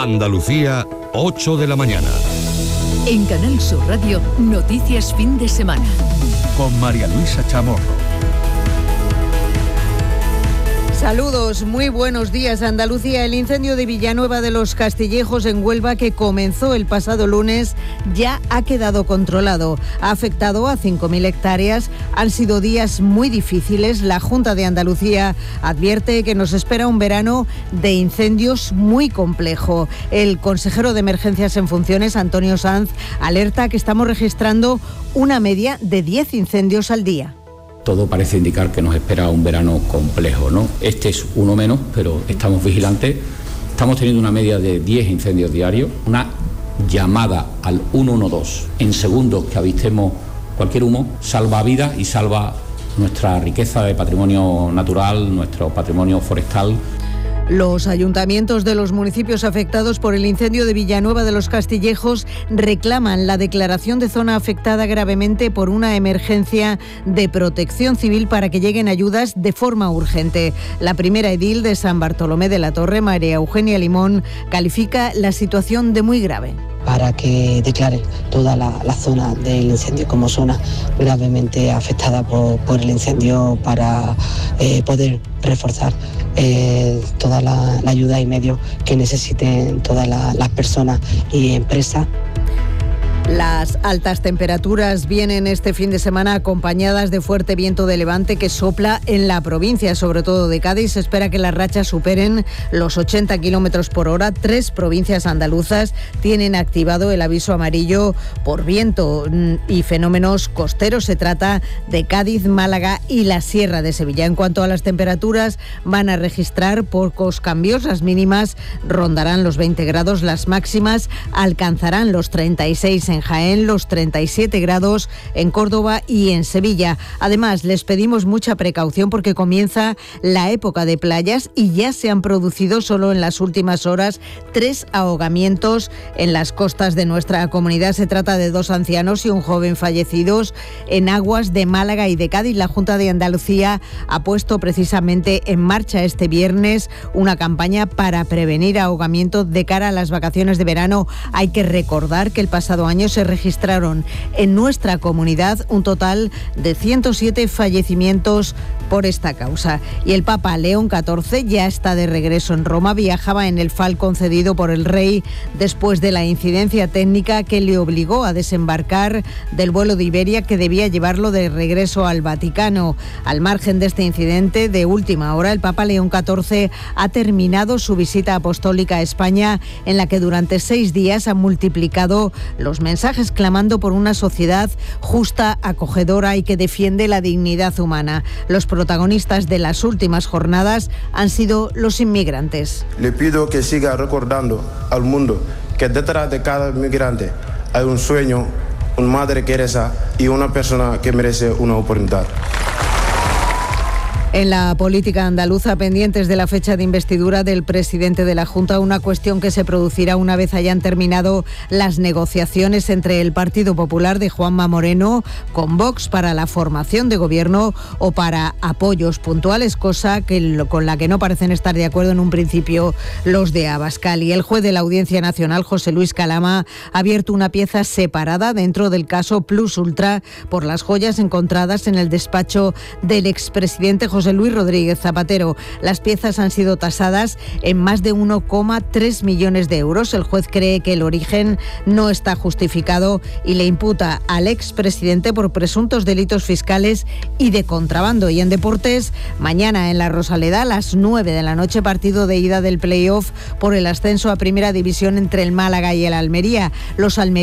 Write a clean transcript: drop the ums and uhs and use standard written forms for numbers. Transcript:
Andalucía, 8 de la mañana. En Canal Sur Radio, Noticias Fin de Semana. Con María Luisa Chamorro. Saludos, muy buenos días. Andalucía, el incendio de Villanueva de los Castillejos en Huelva, que comenzó el pasado lunes, ya ha quedado controlado. Ha afectado a 5.000 hectáreas. Han sido días muy difíciles. La Junta de Andalucía advierte que nos espera un verano de incendios muy complejo. El consejero de Emergencias en funciones, Antonio Sanz, alerta que estamos registrando una media de 10 incendios al día. Todo parece indicar que nos espera un verano complejo, ¿no? Este es uno menos, pero estamos vigilantes. Estamos teniendo una media de 10 incendios diarios, una llamada al 112 en segundos que avistemos cualquier humo, salva vidas y salva nuestra riqueza de patrimonio natural, nuestro patrimonio forestal. Los ayuntamientos de los municipios afectados por el incendio de Villanueva de los Castillejos reclaman la declaración de zona afectada gravemente por una emergencia de protección civil para que lleguen ayudas de forma urgente. La primera edil de San Bartolomé de la Torre, María Eugenia Limón, califica la situación de muy grave. Para que declare toda la zona del incendio como zona gravemente afectada por el incendio para poder reforzar toda la ayuda y medios que necesiten todas las personas y empresas. Las altas temperaturas vienen este fin de semana acompañadas de fuerte viento de levante que sopla en la provincia, sobre todo de Cádiz. Se espera que las rachas superen los 80 kilómetros por hora. 3 provincias andaluzas tienen activado el aviso amarillo por viento y fenómenos costeros. Se trata de Cádiz, Málaga y la Sierra de Sevilla. En cuanto a las temperaturas, van a registrar pocos cambios. Las mínimas rondarán los 20 grados, las máximas alcanzarán los 36 en Jaén, los 37 grados en Córdoba y en Sevilla. Además, les pedimos mucha precaución porque comienza la época de playas y ya se han producido solo en las últimas horas 3 ahogamientos en las costas de nuestra comunidad. Se trata de 2 ancianos y un joven fallecidos en aguas de Málaga y de Cádiz. La Junta de Andalucía ha puesto precisamente en marcha este viernes una campaña para prevenir ahogamientos de cara a las vacaciones de verano. Hay que recordar que el pasado año se registraron en nuestra comunidad un total de 107 fallecimientos por esta causa. Y el Papa León XIV ya está de regreso en Roma. Viajaba en el Falcon cedido por el rey después de la incidencia técnica que le obligó a desembarcar del vuelo de Iberia que debía llevarlo de regreso al Vaticano. Al margen de este incidente de última hora, el Papa León XIV ha terminado su visita apostólica a España, en la que durante 6 días ha multiplicado los mensajes clamando por una sociedad justa, acogedora y que defiende la dignidad humana. Los protagonistas de las últimas jornadas han sido los inmigrantes. Le pido que siga recordando al mundo que detrás de cada inmigrante hay un sueño, una madre que reza y una persona que merece una oportunidad. En la política andaluza, pendientes de la fecha de investidura del presidente de la Junta, una cuestión que se producirá una vez hayan terminado las negociaciones entre el Partido Popular de Juanma Moreno con Vox para la formación de gobierno o para apoyos puntuales, cosa con la que no parecen estar de acuerdo en un principio los de Abascal. Y el juez de la Audiencia Nacional, José Luis Calama, ha abierto una pieza separada dentro del caso Plus Ultra por las joyas encontradas en el despacho del expresidente José Luis Rodríguez Zapatero. Las piezas han sido tasadas en más de 1,3 millones de euros. El juez cree que el origen no está justificado y le imputa al expresidente por presuntos delitos fiscales y de contrabando. Y en deportes, mañana en la Rosaleda a las 9 de la noche, partido de ida del playoff por el ascenso a Primera División entre el Málaga y el Almería. Los almerienses